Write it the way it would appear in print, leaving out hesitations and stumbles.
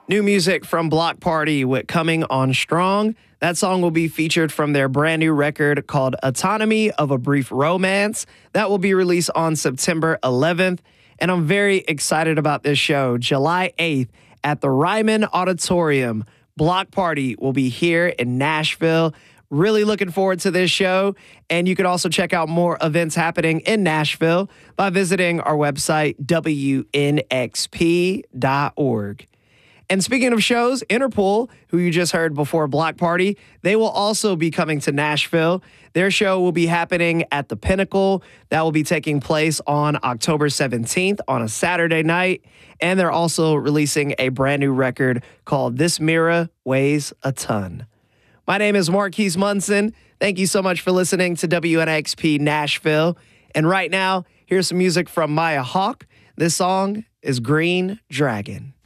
New music from Block Party with Coming On Strong. That song will be featured from their brand new record called Autonomy of a Brief Romance. That will be released on September 11th. And I'm very excited about this show. July 8th at the Ryman Auditorium. Block Party will be here in Nashville. Really looking forward to this show. And you can also check out more events happening in Nashville by visiting our website, wnxp.org. And speaking of shows, Interpol, who you just heard before Block Party, they will also be coming to Nashville. Their show will be happening at the Pinnacle. That will be taking place on October 17th on a Saturday night. And they're also releasing a brand new record called This Mirror Weighs a Ton. My name is Marquise Munson. Thank you so much for listening to WNXP Nashville. And right now, here's some music from Maya Hawke. This song is Green Dragon.